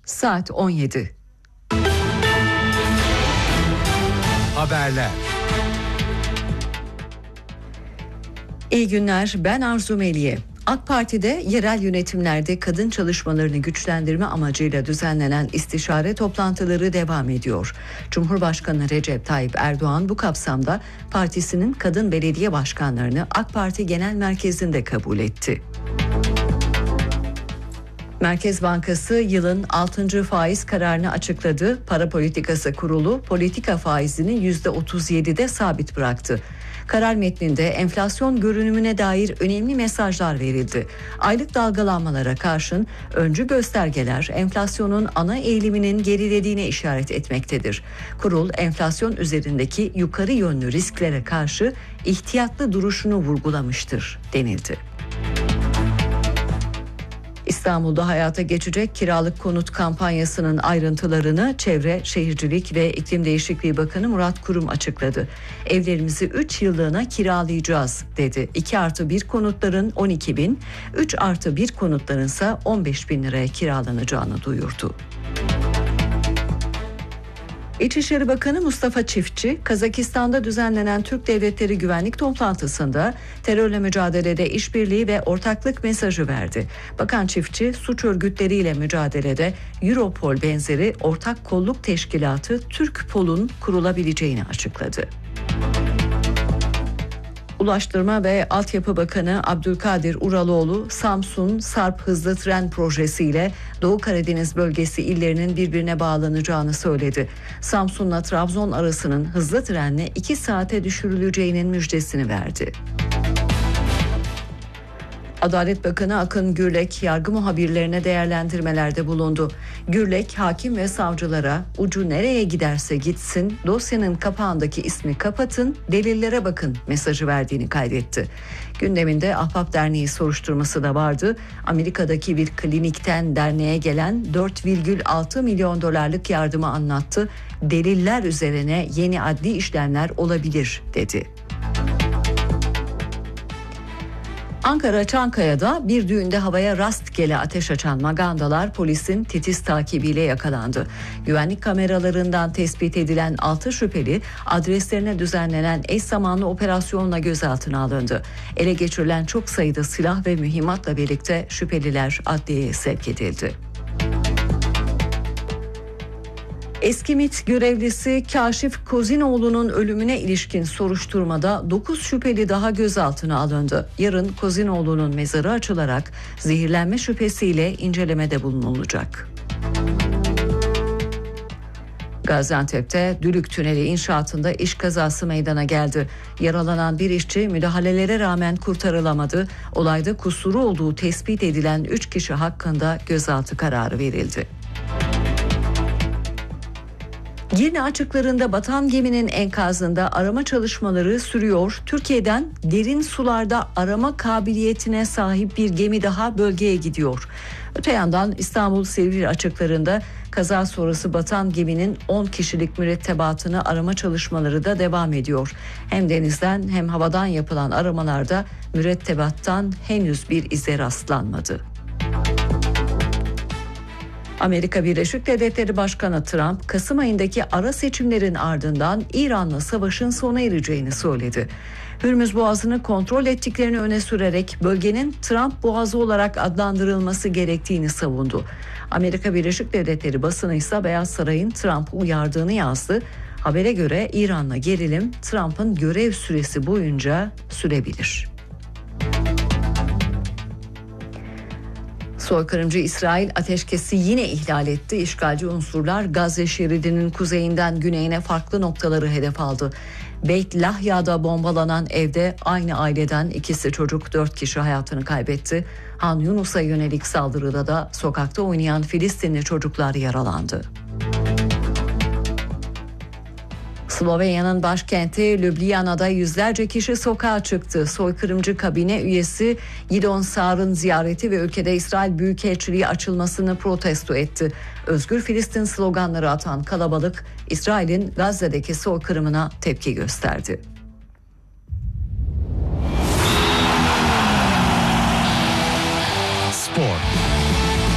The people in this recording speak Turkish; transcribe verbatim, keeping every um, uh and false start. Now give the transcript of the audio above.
Saat on yedi. Haberler. İyi günler, ben Arzu Meliye. AK Parti'de yerel yönetimlerde kadın çalışmalarını güçlendirme amacıyla düzenlenen istişare toplantıları devam ediyor. Cumhurbaşkanı Recep Tayyip Erdoğan bu kapsamda partisinin kadın belediye başkanlarını AK Parti Genel Merkezi'nde kabul etti. Merkez Bankası yılın altıncı faiz kararını açıkladı. Para Politikası Kurulu politika faizini yüzde otuz yedide sabit bıraktı. Karar metninde enflasyon görünümüne dair önemli mesajlar verildi. Aylık dalgalanmalara karşın öncü göstergeler enflasyonun ana eğiliminin gerilediğine işaret etmektedir. Kurul enflasyon üzerindeki yukarı yönlü risklere karşı ihtiyatlı duruşunu vurgulamıştır denildi. İstanbul'da hayata geçecek kiralık konut kampanyasının ayrıntılarını Çevre, Şehircilik ve İklim Değişikliği Bakanı Murat Kurum açıkladı. Evlerimizi üç yıllığına kiralayacağız dedi. iki artı bir konutların on iki bin, üç artı bir konutların ise on beş bin liraya kiralanacağını duyurdu. İçişleri Bakanı Mustafa Çiftçi, Kazakistan'da düzenlenen Türk Devletleri Güvenlik Toplantısı'nda terörle mücadelede işbirliği ve ortaklık mesajı verdi. Bakan Çiftçi, suç örgütleriyle mücadelede Europol benzeri ortak kolluk teşkilatı Türkpol'un kurulabileceğini açıkladı. Ulaştırma ve Altyapı Bakanı Abdülkadir Uraloğlu, Samsun Sarp Hızlı Tren Projesi ile Doğu Karadeniz bölgesi illerinin birbirine bağlanacağını söyledi. Samsun'la Trabzon arasının hızlı trenle iki saate düşürüleceğinin müjdesini verdi. Adalet Bakanı Akın Gürlek yargı muhabirlerine değerlendirmelerde bulundu. Gürlek hakim ve savcılara ucu nereye giderse gitsin dosyanın kapağındaki ismi kapatın, delillere bakın mesajı verdiğini kaydetti. Gündeminde Ahbap Derneği soruşturması da vardı. Amerika'daki bir klinikten derneğe gelen dört virgül altı milyon dolarlık yardımı anlattı. Deliller üzerine yeni adli işlemler olabilir dedi. Ankara Çankaya'da bir düğünde havaya rastgele ateş açan magandalar polisin titiz takibiyle yakalandı. Güvenlik kameralarından tespit edilen altı şüpheli adreslerine düzenlenen eş zamanlı operasyonla gözaltına alındı. Ele geçirilen çok sayıda silah ve mühimmatla birlikte şüpheliler adliyeye sevk edildi. Eski MİT görevlisi Kaşif Kozinoğlu'nun ölümüne ilişkin soruşturmada dokuz şüpheli daha gözaltına alındı. Yarın Kozinoğlu'nun mezarı açılarak zehirlenme şüphesiyle incelemede bulunulacak. Gaziantep'te Dülük Tüneli inşaatında iş kazası meydana geldi. Yaralanan bir işçi müdahalelere rağmen kurtarılamadı. Olayda kusuru olduğu tespit edilen üç kişi hakkında gözaltı kararı verildi. Girne açıklarında batan geminin enkazında arama çalışmaları sürüyor. Türkiye'den derin sularda arama kabiliyetine sahip bir gemi daha bölgeye gidiyor. Öte yandan İstanbul Silivri açıklarında kaza sonrası batan geminin on kişilik mürettebatını arama çalışmaları da devam ediyor. Hem denizden hem havadan yapılan aramalarda mürettebattan henüz bir ize rastlanmadı. Amerika Birleşik Devletleri Başkanı Trump, Kasım ayındaki ara seçimlerin ardından İran'la savaşın sona ereceğini söyledi. Hürmüz Boğazı'nı kontrol ettiklerini öne sürerek bölgenin Trump Boğazı olarak adlandırılması gerektiğini savundu. Amerika Birleşik Devletleri basını ise Beyaz Saray'ın Trump'ı uyardığını yazdı. Habere göre İran'la gerilim Trump'ın görev süresi boyunca sürebilir. Soykırımcı İsrail ateşkesi yine ihlal etti. İşgalci unsurlar Gazze şeridinin kuzeyinden güneyine farklı noktaları hedef aldı. Beyt Lahya'da bombalanan evde aynı aileden ikisi çocuk dört kişi hayatını kaybetti. Han Yunus'a yönelik saldırıda da sokakta oynayan Filistinli çocuklar yaralandı. Slovenya'nın başkenti Ljubljana'da yüzlerce kişi sokağa çıktı. Soykırımcı kabine üyesi Gidon Saar'ın ziyareti ve ülkede İsrail Büyükelçiliği açılmasını protesto etti. Özgür Filistin sloganları atan kalabalık İsrail'in Gazze'deki soykırımına tepki gösterdi.